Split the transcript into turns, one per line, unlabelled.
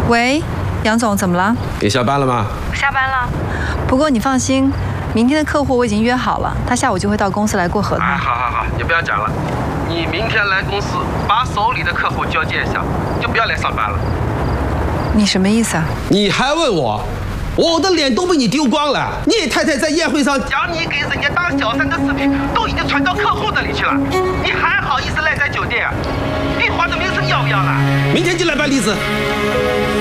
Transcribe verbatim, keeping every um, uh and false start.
喂，杨总，怎么了？
你下班了吗？
下班了。不过你放心，明天的客户我已经约好了，他下午就会到公司来过合同。
啊，好好好，你不要讲了。你明天来公司把手里的客户交接一下，就不要来上班了。
你什么意思啊？
你还问我？我的脸都被你丢光了。你太太在宴会上讲你给人家当小三的视频，都已经传到客户这里去了，你还好意思赖在酒店？你花的名声要不要了？明天就来办离职。